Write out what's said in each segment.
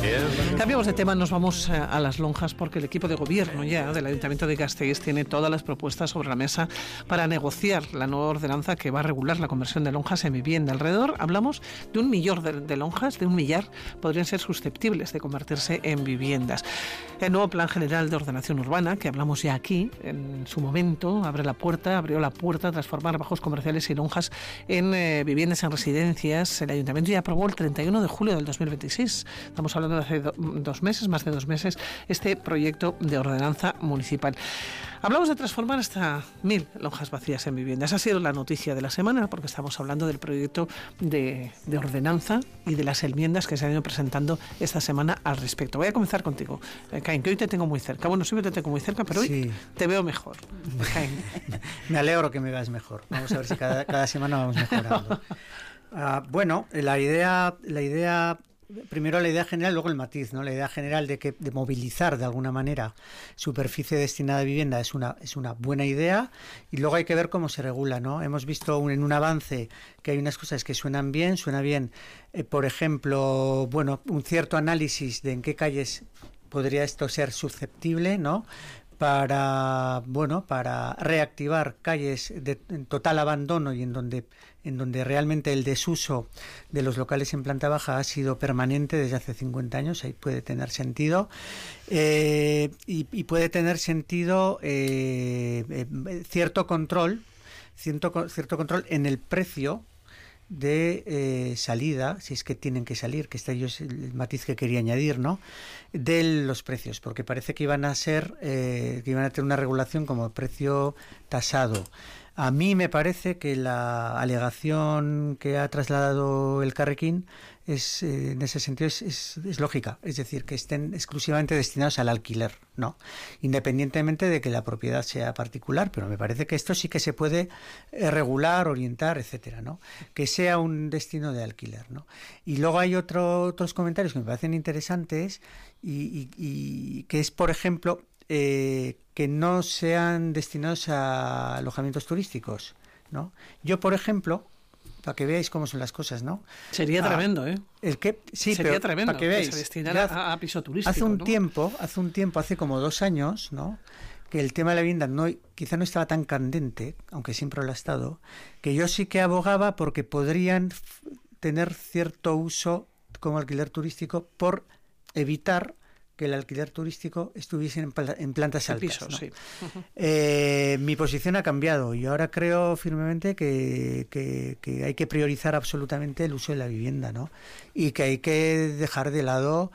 Cambiamos de tema, nos vamos a las lonjas porque el equipo de gobierno ya del Ayuntamiento de Gasteiz tiene todas las propuestas sobre la mesa para negociar la nueva ordenanza que va a regular la conversión de lonjas en vivienda. Alrededor hablamos de 1 millón de lonjas, de 1 millar, podrían ser susceptibles de convertirse en viviendas. El nuevo Plan General de Ordenación Urbana, que hablamos ya aquí, en su momento, abrió la puerta a transformar bajos comerciales y lonjas en viviendas en residencias. El Ayuntamiento ya aprobó el 31 de julio del 2026. Estamos hablando de hace 2 meses, más de 2 meses, este proyecto de ordenanza municipal. Hablamos de transformar hasta 1.000 lonjas vacías en viviendas. Ha sido la noticia de la semana porque estamos hablando del proyecto de ordenanza y de las enmiendas que se han ido presentando esta semana al respecto. Voy a comenzar contigo, Caín, que hoy te tengo muy cerca. Bueno, siempre te tengo muy cerca, pero hoy te veo mejor. Me alegro que me veas mejor. Vamos a ver si cada semana vamos mejorando. Bueno, la idea primero la idea general, luego el matiz, ¿no? La idea general de movilizar de alguna manera superficie destinada a vivienda es una buena idea, y luego hay que ver cómo se regula, ¿no? Hemos visto en un avance que hay unas cosas que suena bien, por ejemplo, bueno, un cierto análisis de en qué calles podría esto ser susceptible, ¿no? Para reactivar calles en total abandono y en donde realmente el desuso de los locales en planta baja ha sido permanente desde hace 50 años, ahí puede tener sentido. Y puede tener sentido cierto control en el precio de salida, si es que tienen que salir, que este es el matiz que quería añadir, ¿no? De los precios, porque parece que iban a tener una regulación como precio tasado. A mí me parece que la alegación que ha trasladado el Carrequín en ese sentido es lógica, es decir, que estén exclusivamente destinados al alquiler, ¿no? Independientemente de que la propiedad sea particular, pero me parece que esto sí que se puede regular, orientar, etcétera, ¿no? Que sea un destino de alquiler, ¿no? Y luego hay otros comentarios que me parecen interesantes y que es, por ejemplo, que no sean destinados a alojamientos turísticos, ¿no? Yo, por ejemplo, para que veáis cómo son las cosas, ¿no? Sería tremendo, ¿eh? Sería tremendo para que veáis, que se destinara a piso turístico. Hace como 2 años, ¿no? Que el tema de la vivienda quizá no estaba tan candente, aunque siempre lo ha estado, que yo sí que abogaba porque podrían tener cierto uso como alquiler turístico por evitar que el alquiler turístico estuviese en plantas altas, pisos, ¿no? Sí. Mi posición ha cambiado y ahora creo firmemente que hay que priorizar absolutamente el uso de la vivienda, ¿no? Y que hay que dejar de lado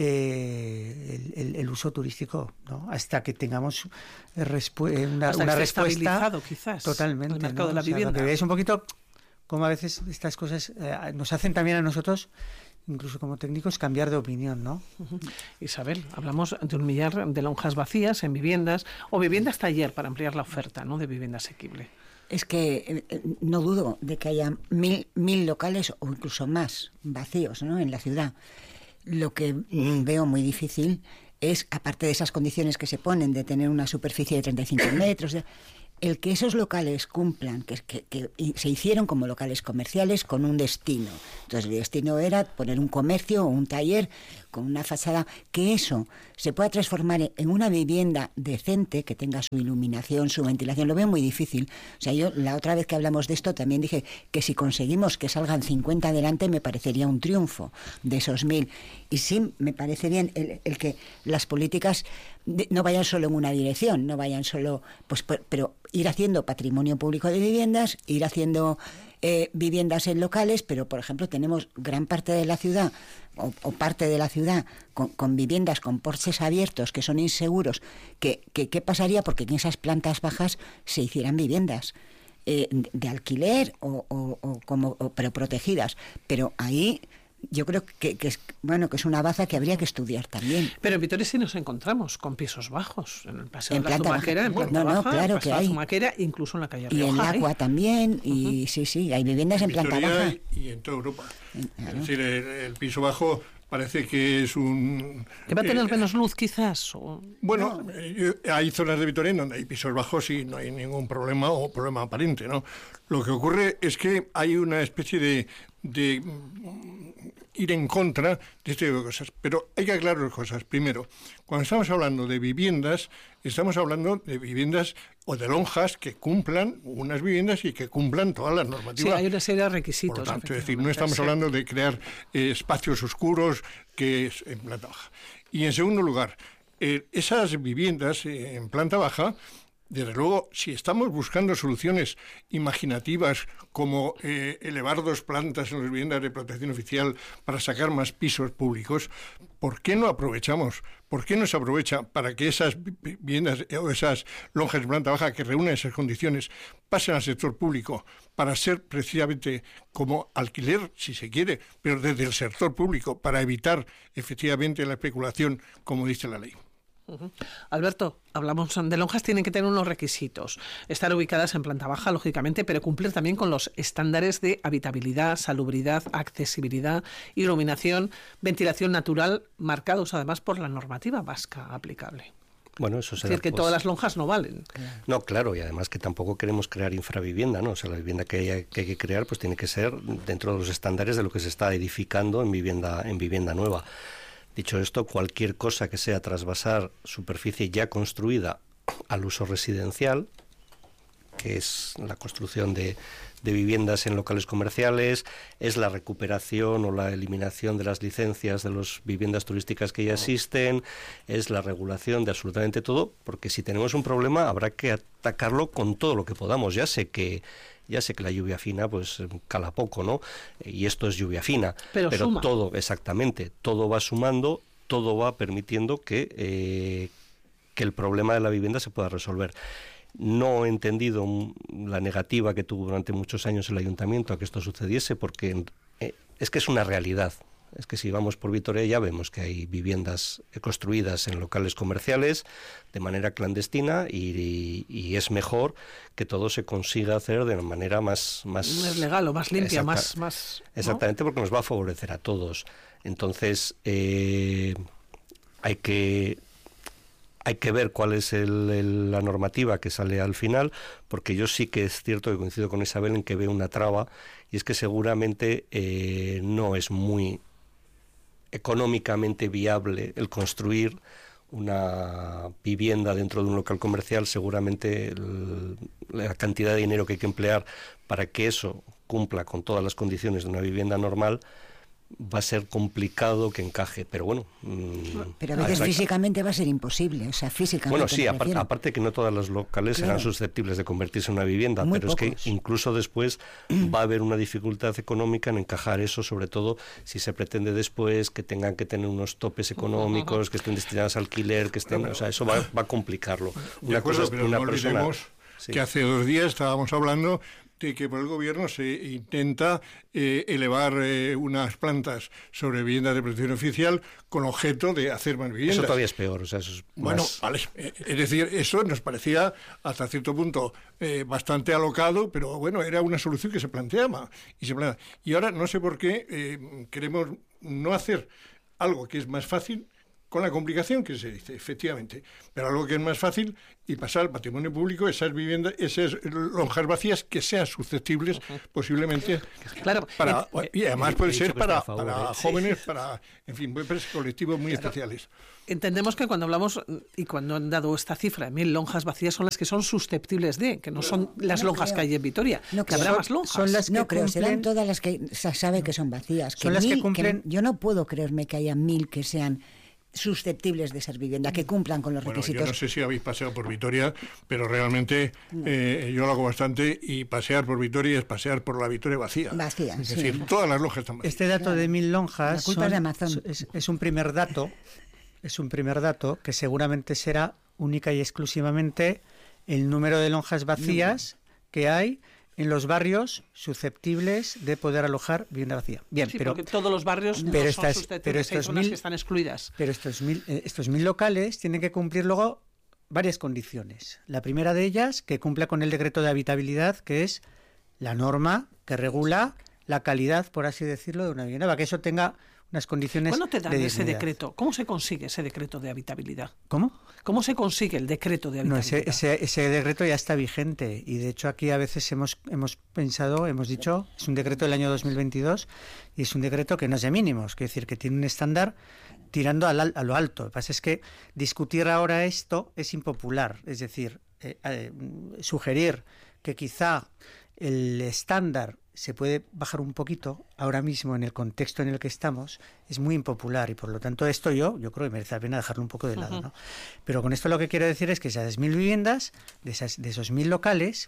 el uso turístico, ¿no? Hasta que tengamos una respuesta quizás totalmente el mercado, ¿no?, de la vivienda. Que veáis un poquito cómo a veces estas cosas nos hacen también a nosotros, incluso como técnicos, cambiar de opinión, ¿no? Isabel, hablamos de 1 millar de lonjas vacías en viviendas o viviendas taller para ampliar la oferta, ¿no?, de vivienda asequible. Es que no dudo de que haya 1.000 locales o incluso más vacíos, ¿no?, en la ciudad. Lo que veo muy difícil es, aparte de esas condiciones que se ponen de tener una superficie de 35 metros, el que esos locales cumplan, que se hicieron como locales comerciales con un destino. Entonces el destino era poner un comercio o un taller con una fachada, que eso se pueda transformar en una vivienda decente, que tenga su iluminación, su ventilación. Lo veo muy difícil. O sea, yo la otra vez que hablamos de esto también dije que si conseguimos que salgan 50 adelante me parecería un triunfo de esos 1.000. Y sí, me parece bien el que las políticas no vayan solo en una dirección, no vayan solo, pero ir haciendo patrimonio público de viviendas, ir haciendo viviendas en locales, pero por ejemplo tenemos gran parte de la ciudad o parte de la ciudad con viviendas con porches abiertos que son inseguros. ¿Qué pasaría? Porque en esas plantas bajas se hicieran viviendas de alquiler pero protegidas, pero ahí yo creo que es una baza que habría que estudiar también. Pero en Vitoria sí nos encontramos con pisos bajos, en el Paseo de la Zumaquera, en planta baja, claro que hay. Zumaquera, incluso en la calle Rioja. Y en Agua también, y sí, hay viviendas en planta baja. Y en toda Europa. Claro. Es decir, el piso bajo parece que es un... ¿Que va a tener menos luz quizás? Bueno, hay zonas de Vitoria donde hay pisos bajos y no hay ningún problema o problema aparente, ¿no? Lo que ocurre es que hay una especie de ir en contra de este tipo de cosas. Pero hay que aclarar dos cosas. Primero, cuando estamos hablando de viviendas, estamos hablando de viviendas o de lonjas que cumplan unas viviendas y que cumplan todas las normativas. Sí, hay una serie de requisitos. Por lo tanto, es decir, no estamos hablando de crear espacios oscuros que es en planta baja. Y en segundo lugar, esas viviendas en planta baja, desde luego, si estamos buscando soluciones imaginativas como elevar 2 plantas en las viviendas de protección oficial para sacar más pisos públicos, ¿por qué no aprovechamos? ¿Por qué no se aprovecha para que esas viviendas o esas lonjas de planta baja que reúnen esas condiciones pasen al sector público para ser precisamente como alquiler, si se quiere, pero desde el sector público para evitar efectivamente la especulación, como dice la ley? Alberto, hablamos de lonjas, tienen que tener unos requisitos. Estar ubicadas en planta baja, lógicamente, pero cumplir también con los estándares de habitabilidad, salubridad, accesibilidad, iluminación, ventilación natural, marcados además por la normativa vasca aplicable. Bueno, eso será, es decir, que todas las lonjas no valen. No, claro, y además que tampoco queremos crear infravivienda, ¿no? O sea, la vivienda que hay que crear pues tiene que ser dentro de los estándares de lo que se está edificando en vivienda nueva. Dicho esto, cualquier cosa que sea trasvasar superficie ya construida al uso residencial, que es la construcción de viviendas en locales comerciales, es la recuperación o la eliminación de las licencias de las viviendas turísticas que ya existen, es la regulación de absolutamente todo, porque si tenemos un problema habrá que atacarlo con todo lo que podamos. Ya sé que la lluvia fina pues cala poco, ¿no? Y esto es lluvia fina, pero todo, exactamente, todo va sumando, todo va permitiendo que el problema de la vivienda se pueda resolver. No he entendido la negativa que tuvo durante muchos años el ayuntamiento a que esto sucediese, porque es que es una realidad. Es que si vamos por Vitoria ya vemos que hay viviendas construidas en locales comerciales de manera clandestina y es mejor que todo se consiga hacer de una manera más legal o más limpia, más ¿no? Exactamente, porque nos va a favorecer a todos. Entonces hay que ver cuál es la normativa que sale al final, porque yo sí que es cierto que coincido con Isabel en que veo una traba, y es que seguramente no es muy económicamente viable el construir una vivienda dentro de un local comercial. Seguramente la cantidad de dinero que hay que emplear para que eso cumpla con todas las condiciones de una vivienda normal va a ser complicado que encaje, pero bueno. Pero a veces físicamente va a ser imposible, o sea, físicamente. Bueno, sí, aparte que no todas los locales serán susceptibles de convertirse en una vivienda, muy pero pocos. Es que incluso después va a haber una dificultad económica en encajar eso, sobre todo si se pretende después que tengan que tener unos topes económicos, que estén destinados al alquiler, que estén, o sea, eso va a complicarlo. De acuerdo, pero no olvidemos que hace 2 días estábamos hablando de que por el gobierno se intenta elevar unas plantas sobre viviendas de protección oficial con objeto de hacer más viviendas. Eso todavía es peor. O sea, eso es bueno, más... vale. Es decir, eso nos parecía hasta cierto punto bastante alocado, pero bueno, era una solución que se planteaba. Y ahora no sé por qué queremos no hacer algo que es más fácil, con la complicación que se dice, efectivamente, pero algo que es más fácil y pasar al patrimonio público esas viviendas, esas lonjas vacías que sean susceptibles posiblemente claro, y además puede ser para jóvenes, para, en fin, puede ser colectivos muy especiales. Entendemos que cuando hablamos y cuando han dado esta cifra de 1.000 lonjas vacías son las que son susceptibles de, que no son las lonjas que hay en Vitoria, que habrá más lonjas. Son las que no creo, serán todas las que se sabe que son vacías. Son las que cumplen. Yo no puedo creerme que haya 1.000 que sean susceptibles de ser vivienda, que cumplan con los requisitos. Yo no sé si habéis paseado por Vitoria, pero realmente yo lo hago bastante, y pasear por Vitoria es pasear por la Vitoria vacía. Vacía, es decir, todas las lonjas están vacías. Este dato de 1.000 lonjas la culpa es de Amazon. Es un primer dato, que seguramente será única y exclusivamente el número de lonjas vacías que hay en los barrios susceptibles de poder alojar vivienda vacía. Bien, sí, pero porque todos los barrios no son susceptibles, hay zonas que están excluidas. Pero estos 1.000 locales tienen que cumplir luego varias condiciones. La primera de ellas, que cumpla con el decreto de habitabilidad, que es la norma que regula la calidad, por así decirlo, de una vivienda, para que eso tenga unas condiciones ¿Cuándo te dan de ese dignidad. decreto? ¿Cómo se consigue ese decreto de habitabilidad? ¿Cómo? ¿Cómo se consigue el decreto de No, habitabilidad? ese decreto ya está vigente y de hecho aquí a veces hemos dicho, es un decreto del año 2022 y es un decreto que no es de mínimos, quiere decir que tiene un estándar tirando a lo alto. Lo que pasa es que discutir ahora esto es impopular, es decir, sugerir que quizá el estándar se puede bajar un poquito ahora mismo en el contexto en el que estamos, es muy impopular y por lo tanto esto yo creo que merece la pena dejarlo un poco de lado, ¿no? Pero con esto lo que quiero decir es que esas 1.000 viviendas, de esos 1.000 locales,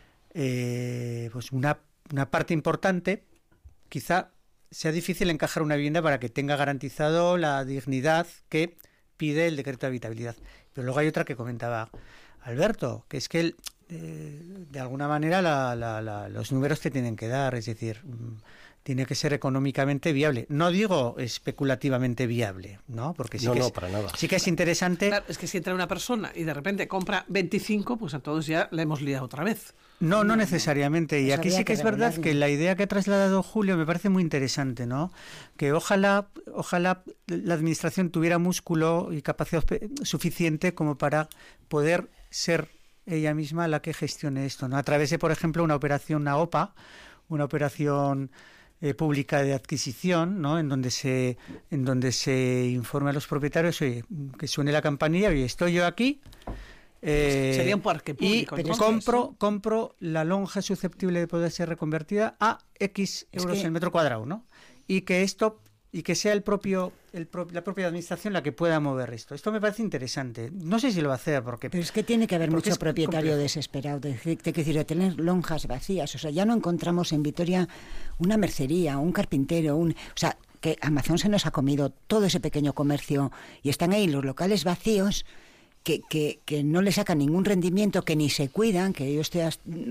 pues una parte importante, quizá sea difícil encajar una vivienda para que tenga garantizado la dignidad que pide el decreto de habitabilidad. Pero luego hay otra que comentaba Alberto, que es que de alguna manera los números te tienen que dar, es decir, tiene que ser económicamente viable. No digo especulativamente viable, ¿no? Porque sí para nada. Sí que es interesante. Claro, es que si entra una persona y de repente compra 25, pues a todos ya la hemos liado otra vez. No necesariamente. Y Pues aquí habría sí que que es verdad regularlo. que la idea que ha trasladado Julio me parece muy interesante, ¿no? Que ojalá la administración tuviera músculo y capacidad suficiente como para poder ser ella misma la que gestione esto, ¿no? A través de, por ejemplo, una OPA, una operación pública de adquisición, ¿no? En donde se informe a los propietarios, oye, que suene la campanilla, oye, estoy yo aquí. Sería un parque público. Y entonces, compro la lonja susceptible de poder ser reconvertida a X euros el metro cuadrado, ¿no? Y que sea la propia administración la que pueda mover esto. Esto me parece interesante. No sé si lo va a hacer porque... Pero es que tiene que haber porque mucho es propietario complejo. desesperado, de tener lonjas vacías. O sea, ya no encontramos en Vitoria una mercería, un carpintero, o sea, que Amazon se nos ha comido todo ese pequeño comercio y están ahí los locales vacíos que no le sacan ningún rendimiento, que ni se cuidan, que ellos te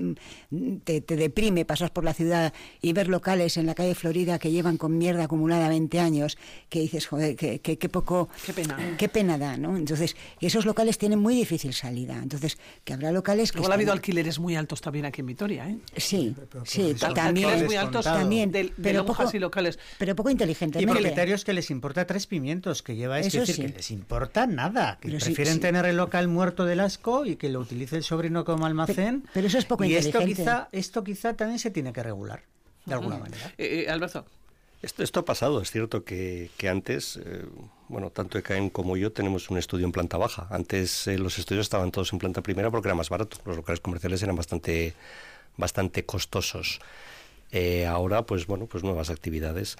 deprime pasar por la ciudad y ver locales en la calle Florida que llevan con mierda acumulada 20 años, que dices, joder, qué poco... Qué pena da, ¿no? Entonces, esos locales tienen muy difícil salida. Entonces, que habrá locales que... Luego ha habido alquileres muy altos también aquí en Vitoria, ¿eh? Sí, son también. Alquileres muy altos También, de pero lonjas poco- y locales. Pero poco inteligente. Y propietarios que les importa 3 pimientos, que lleva es Eso decir, sí. que les importa nada, que Pero sí, prefieren sí. tener el local muerto del asco y que lo utilice el sobrino como almacén. Pero eso es poco y inteligente. esto quizá también se tiene que regular, de alguna manera. Alberto. Esto ha pasado, es cierto que antes, tanto ECAEN como yo tenemos un estudio en planta baja. Antes los estudios estaban todos en planta primera porque era más barato, los locales comerciales eran bastante costosos. Ahora, pues nuevas actividades.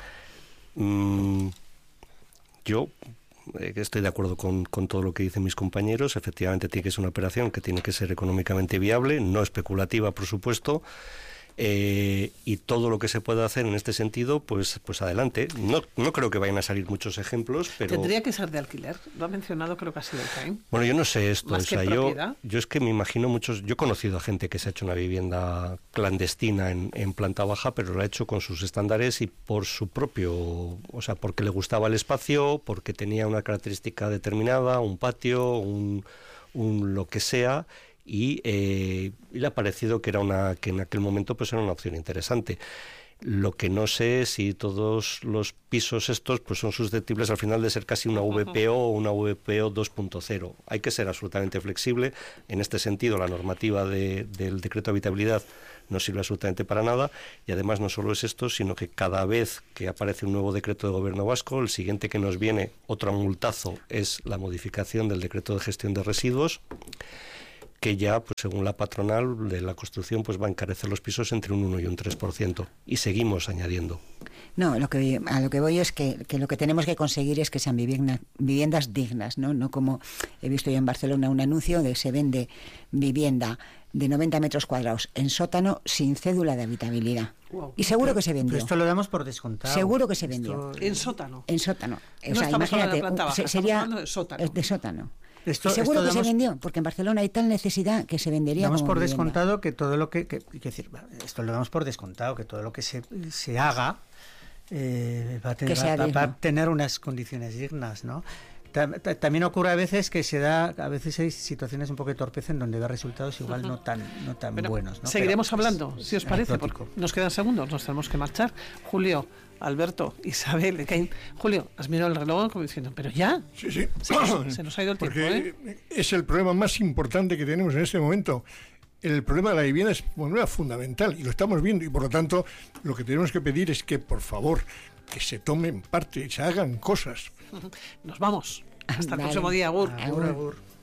Yo estoy de acuerdo con todo lo que dicen mis compañeros. Efectivamente tiene que ser una operación que tiene que ser económicamente viable, no especulativa, por supuesto. Y todo lo que se pueda hacer en este sentido, pues adelante. No creo que vayan a salir muchos ejemplos, pero... ¿Tendría que ser de alquiler? Lo ha mencionado, creo que ha sido el CAEM. Bueno, yo no sé esto. Más que propiedad. Yo es que me imagino muchos... Yo he conocido a gente que se ha hecho una vivienda clandestina en planta baja, pero lo ha hecho con sus estándares y por su propio... O sea, porque le gustaba el espacio, porque tenía una característica determinada, un patio, un lo que sea... Y le ha parecido que que en aquel momento pues era una opción interesante. Lo que no sé es si todos los pisos estos pues son susceptibles al final de ser casi una VPO o una VPO 2.0. Hay que ser absolutamente flexible. En este sentido, la normativa del decreto de habitabilidad no sirve absolutamente para nada, y además no solo es esto, sino que cada vez que aparece un nuevo decreto de gobierno vasco, el siguiente que nos viene, otro multazo, es la modificación del decreto de gestión de residuos, que ya, pues según la patronal de la construcción, pues va a encarecer los pisos entre un 1 y un 3%. Y seguimos añadiendo. No, a lo que voy es que lo que tenemos que conseguir es que sean viviendas dignas, ¿no? No como he visto yo en Barcelona un anuncio de se vende vivienda de 90 metros cuadrados en sótano sin cédula de habitabilidad. Wow. Y seguro que se vendió. Pero esto lo damos por descontado. Seguro que se vendió. En sótano. En sótano. No estamos hablando de planta baja, estamos hablando de sótano. De sótano. Y Esto seguro que se damos- vendió, porque en Barcelona hay tal necesidad que se vendería Damos como por vivienda. descontado que todo lo que decir, esto lo damos por descontado, que todo lo que se haga va a Que sea va a digno. tener unas condiciones dignas, ¿no? También ocurre a veces que a veces hay situaciones un poco de torpeza en donde da resultados igual no tan buenos, ¿no? Seguiremos Pero hablando, si os parece, porque nos quedan segundos, nos tenemos que marchar. Julio, Alberto, Isabel, Ekain. Julio, has mirado el reloj como diciendo, pero ya. Sí, sí. Se nos ha ido el tiempo, Porque es el problema más importante que tenemos en este momento. El problema de la vivienda es un problema fundamental y lo estamos viendo, y por lo tanto lo que tenemos que pedir es que, por favor, que se tomen parte y se hagan cosas. Nos vamos. Hasta el próximo día. Agur. Agur.